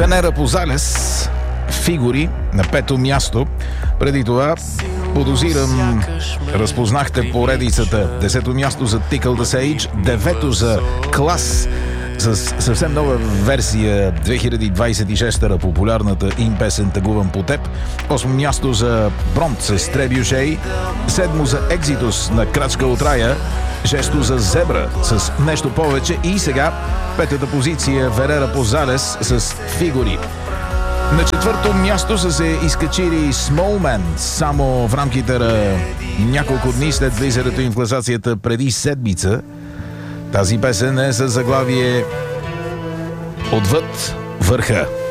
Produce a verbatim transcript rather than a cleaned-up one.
Венера Позалес, Фигури на пето място. Преди това, подозирам, разпознахте поредицата. Десето място за Tickle the Sage, девето за Клас с съвсем нова версия две хиляди двадесет и шеста, популярната им песен "Тъгувам по теб". Осмо място за Бронт с Trebuchet, седмо за Екзитус на Крачка от рая, шесто за Зебра с Нещо повече и сега петата позиция Венера Позалес с Фигури. На четвърто място са се изкачили Smallman само в рамките на няколко дни след влизането им в класацията преди седмица. Тази песен е със заглавие "Отвъд върха".